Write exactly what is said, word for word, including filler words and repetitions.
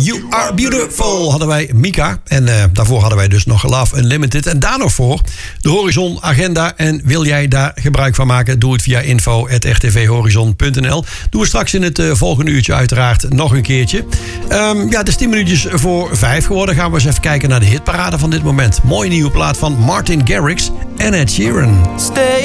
You Are Beautiful hadden wij Mika. En uh, daarvoor hadden wij dus nog Love Unlimited. En daar nog voor de Horizon Agenda. En wil jij daar gebruik van maken? Doe het via info at r t v horizon punt n l. Doe het straks in het uh, volgende uurtje uiteraard nog een keertje. Um, ja, het is tien minuutjes voor vijf geworden. Gaan we eens even kijken naar de hitparade van dit moment. Mooie nieuwe plaat van Martin Garrix en Ed Sheeran. Stay